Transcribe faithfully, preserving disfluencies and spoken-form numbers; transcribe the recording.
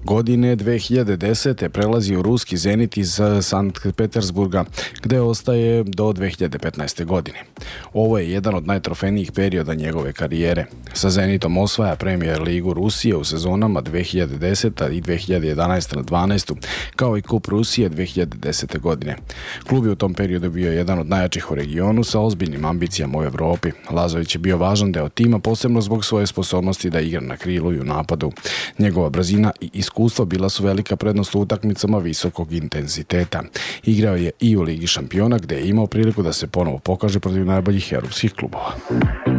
Godine dve hiljade desete prelazi u ruski Zenit iz Sankt Petersburga, gde ostaje do dve hiljade petnaeste. godine. Ovo je jedan od najtrofejnijih perioda njegove karijere. Sa Zenitom osvaja Premier ligu Rusije u sezonama dve hiljade desete. i dve hiljade jedanaeste. na dvanaestu. kao i Kup Rusije dve hiljade desete. godine. Klub je u tom periodu bio jedan od najjačih u regionu sa ozbiljnim ambicijama u Evropi. Lazović je bio važan deo tima, posebno zbog svoje sposobnosti da igra na krilu i u napadu. Njegova brzina i iskustvo bila su velika prednost u utakmicama visokog intenziteta. Igrao je i u Ligi šampiona, gde je imao priliku da se ponovo pokaže protiv najboljih evropskih klubova.